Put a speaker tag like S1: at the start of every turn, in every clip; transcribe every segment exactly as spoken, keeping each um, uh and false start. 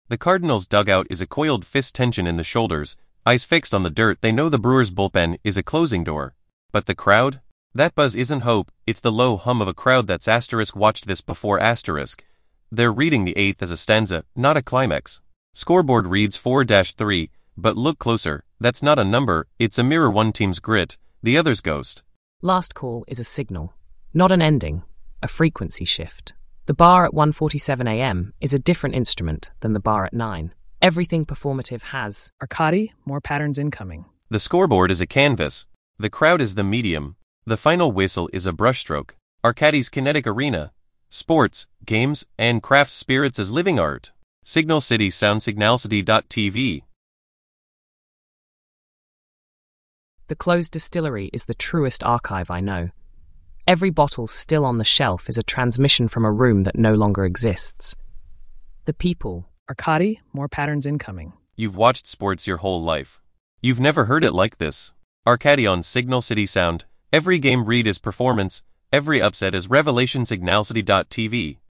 S1: The Cardinals' dugout is a coiled fist tension in the shoulders, eyes fixed on the dirt. They know the Brewers' bullpen is a closing door. But the crowd? That buzz isn't hope, it's the low hum of a crowd that's asterisk watched this before asterisk. They're reading the eighth as a stanza, not a climax. Scoreboard reads four dash three, but look closer, that's not a number, it's a mirror. One team's grit, the other's ghost.
S2: Last call is a signal, not an ending, a frequency shift. The bar at one forty-seven a m is a different instrument than the bar at nine. Everything performative has
S3: Arcadi, more patterns incoming.
S1: The scoreboard is a canvas. The crowd is the medium. The final whistle is a brushstroke. Arcadi's kinetic arena. Sports, games, and craft spirits as living art. Signal City Sound Signalcity dot T V.
S2: The closed distillery is the truest archive I know. Every bottle still on the shelf is a transmission from a room that no longer exists. The people.
S3: Arcadi, more patterns incoming.
S1: You've watched sports your whole life. You've never heard it like this. Arcadi on Signal City Sound. Every game read is performance. Every upset is revelation. Signalcity dot T V.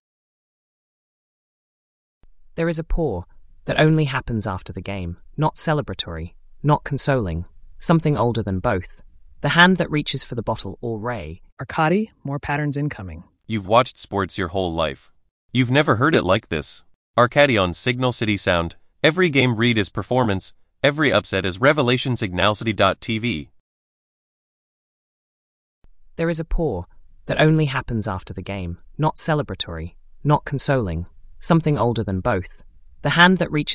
S2: There is a pour that only happens after the game. Not celebratory, not consoling. Something older than both. The hand that reaches for the bottle or ray.
S3: Arcadi, more patterns incoming.
S1: You've watched sports your whole life. You've never heard it like this. Arcadi on Signal City Sound. Every game read is performance. Every upset is revelation. Signalcity dot T V.
S2: There is a pour that only happens after the game. Not celebratory, not consoling. Something older than both. The hand that reaches